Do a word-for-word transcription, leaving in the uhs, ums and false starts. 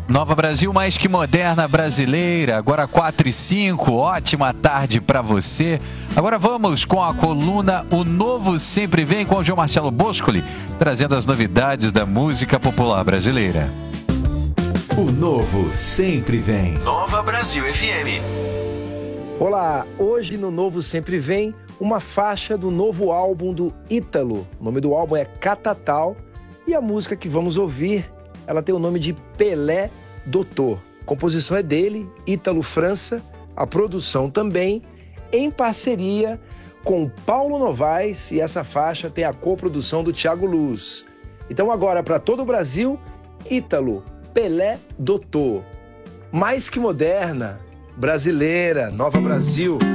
Nova Brasil, mais que moderna brasileira, agora quatro e cinco, ótima tarde para você. Agora vamos com a coluna O Novo Sempre Vem com o João Marcelo Boscoli, trazendo as novidades da música popular brasileira. O Novo Sempre Vem. Nova Brasil F M. Olá, hoje no Novo Sempre Vem, uma faixa do novo álbum do Ítalo. O nome do álbum é Catatal e a música que vamos ouvir, ela tem o nome de Pelé Doutor. A composição é dele, Ítalo França, a produção também, em parceria com Paulo Novaes, e essa faixa tem a coprodução do Thiago Luz. Então agora, para todo o Brasil, Ítalo, Pelé Doutor. Mais que moderna, brasileira, Nova Brasil.